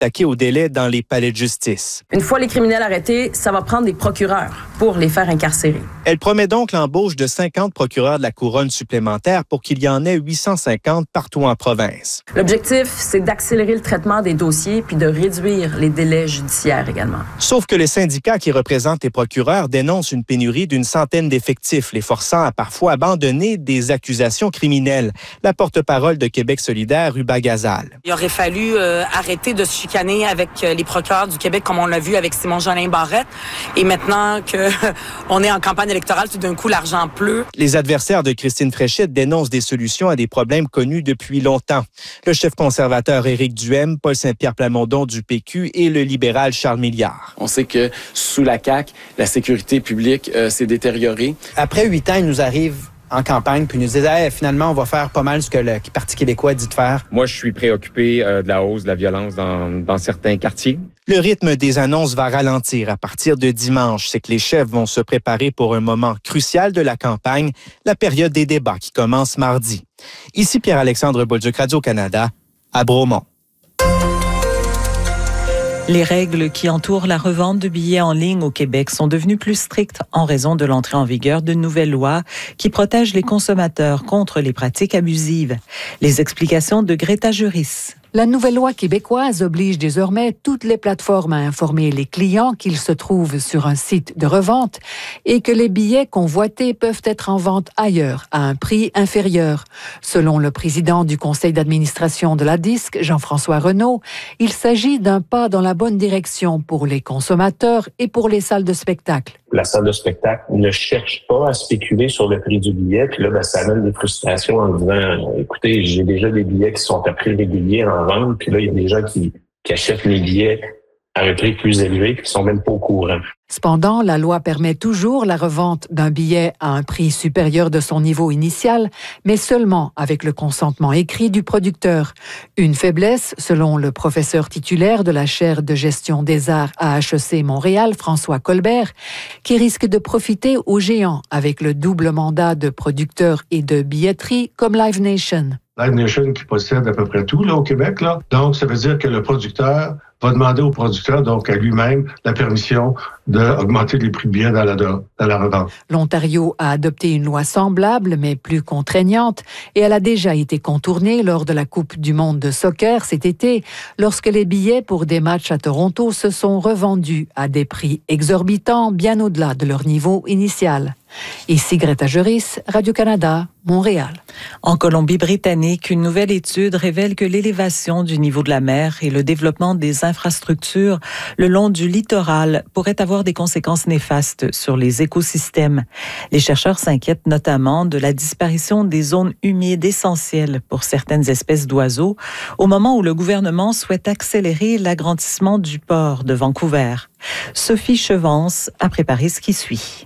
s'attaquer aux délais dans les palais de justice. Une fois les criminels arrêtés, ça va prendre des procureurs pour les faire incarcérer. Elle promet donc l'embauche de 50 procureurs de la couronne supplémentaires pour qu'il y en ait 850 partout en province. L'objectif, c'est d'accélérer le traitement des dossiers puis de réduire les délais judiciaires également. Sauf que les syndicats qui représentent les procureurs dénoncent une pénurie d'une centaine d'effectifs, les forçant à parfois abandonner des accusations criminelles. La porte-parole de Québec solidaire, Ruba Gazal. Il aurait fallu arrêter de se chicaner avec les procureurs du Québec, comme on l'a vu avec Simon-Jolin Barrette. Et maintenant qu'on est en campagne électorale, tout d'un coup, l'argent pleut. Les adversaires de Christine Fréchette dénoncent des solutions à des problèmes connus depuis longtemps. Le chef conservateur Éric Duhem, Paul Saint-Pierre Plamondon du PQ et le libéral Charles Milliard. On sait que sous la CAQ, la sécurité publique s'est détériorée. Après 8 ans, ils nous arrivent en campagne, puis nous disaient finalement, on va faire pas mal ce que le Parti québécois dit de faire. Moi, je suis préoccupé de la hausse de la violence dans certains quartiers. Le rythme des annonces va ralentir à partir de dimanche. C'est que les chefs vont se préparer pour un moment crucial de la campagne, la période des débats qui commence mardi. Ici Pierre-Alexandre Bolduc, Radio-Canada, à Bromont. Les règles qui entourent la revente de billets en ligne au Québec sont devenues plus strictes en raison de l'entrée en vigueur d'une nouvelle loi qui protège les consommateurs contre les pratiques abusives. Les explications de Greta Juris. La nouvelle loi québécoise oblige désormais toutes les plateformes à informer les clients qu'ils se trouvent sur un site de revente et que les billets convoités peuvent être en vente ailleurs à un prix inférieur. Selon le président du conseil d'administration de la DISC, Jean-François Renaud, il s'agit d'un pas dans la bonne direction pour les consommateurs et pour les salles de spectacle. La salle de spectacle ne cherche pas à spéculer sur le prix du billet. Puis là, ça donne des frustrations en disant, écoutez, j'ai déjà des billets qui sont à prix régulier en vente. Puis là, il y a des gens qui achètent les billets à un prix plus élevé et qui sont même pas au courant. Cependant, la loi permet toujours la revente d'un billet à un prix supérieur de son niveau initial, mais seulement avec le consentement écrit du producteur. Une faiblesse, selon le professeur titulaire de la chaire de gestion des arts à HEC Montréal, François Colbert, qui risque de profiter aux géants avec le double mandat de producteur et de billetterie comme Live Nation. Live Nation qui possède à peu près tout là, au Québec. Là. Donc, ça veut dire que le producteur va demander au producteur, donc à lui-même, la permission d'augmenter les prix de billets dans la revente. L'Ontario a adopté une loi semblable, mais plus contraignante, et elle a déjà été contournée lors de la Coupe du monde de soccer cet été, lorsque les billets pour des matchs à Toronto se sont revendus à des prix exorbitants, bien au-delà de leur niveau initial. Ici Greta Juris, Radio-Canada, Montréal. En Colombie-Britannique, une nouvelle étude révèle que l'élévation du niveau de la mer et le développement des infrastructures le long du littoral pourraient avoir des conséquences néfastes sur les écosystèmes. Les chercheurs s'inquiètent notamment de la disparition des zones humides essentielles pour certaines espèces d'oiseaux, au moment où le gouvernement souhaite accélérer l'agrandissement du port de Vancouver. Sophie Chevance a préparé ce qui suit.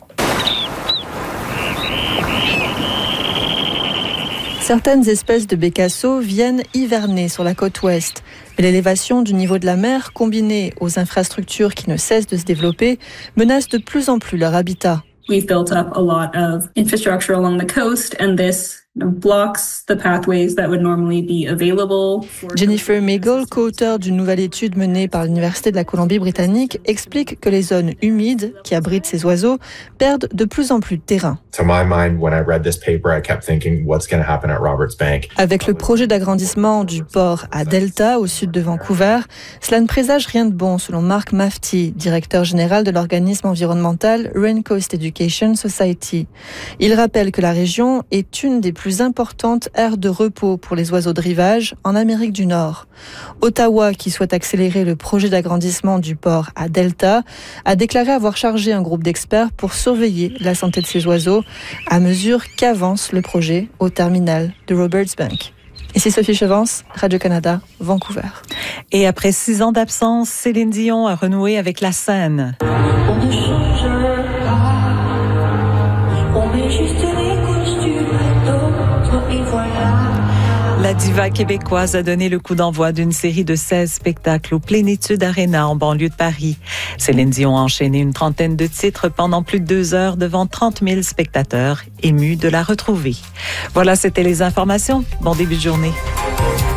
Certaines espèces de bécassos viennent hiverner sur la côte ouest. Mais l'élévation du niveau de la mer, combinée aux infrastructures qui ne cessent de se développer, menace de plus en plus leur habitat. We've built up a lot of infrastructure along the coast, and this blocks the pathways that would normally be available. Jennifer Meigel, co-auteure d'une nouvelle étude menée par l'Université de la Colombie-Britannique, explique que les zones humides qui abritent ces oiseaux perdent de plus en plus de terrain. Avec le projet d'agrandissement du port à Delta, au sud de Vancouver, cela ne présage rien de bon, selon Mark Mafty, directeur général de l'organisme environnemental Raincoast Education Society. Il rappelle que la région est une des plus importantes aires de repos pour les oiseaux de rivage en Amérique du Nord. Ottawa, qui souhaite accélérer le projet d'agrandissement du port à Delta, a déclaré avoir chargé un groupe d'experts pour surveiller la santé de ces oiseaux à mesure qu'avance le projet au terminal de Roberts Bank. Ici Sophie Chevance, Radio-Canada, Vancouver. Et après 6 ans d'absence, Céline Dion a renoué avec la scène. La diva québécoise a donné le coup d'envoi d'une série de 16 spectacles au Plénitude Arena en banlieue de Paris. Céline Dion a enchaîné une trentaine de titres pendant plus de 2 heures devant 30 000 spectateurs émus de la retrouver. Voilà, c'était les informations. Bon début de journée.